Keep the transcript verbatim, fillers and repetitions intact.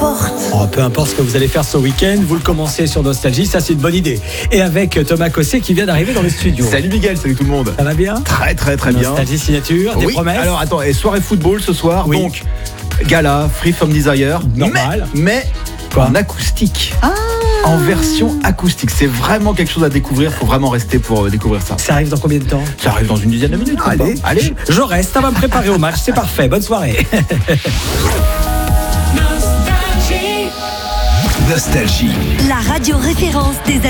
importe. Oh, peu importe ce que vous allez faire ce week-end, vous le commencez sur Nostalgie, ça c'est une bonne idée. Et avec Thomas Cosset qui vient d'arriver dans le studio. Salut Miguel, salut tout le monde. Ça va bien? Très très très bien. Nostalgie signature, des oui. promesses. Alors attends, et soirée football ce soir, Oui. donc gala, Free From Desire, Normal. mais, mais Quoi en acoustique. Ah. En version acoustique, c'est vraiment quelque chose à découvrir. Faut vraiment rester pour euh, découvrir ça. Ça arrive dans combien de temps? Ça arrive dans une dizaine de minutes. Ah, allez, allez. Je reste, ça va me préparer au match, c'est parfait. Bonne soirée. Nostalgie. La radio référence des années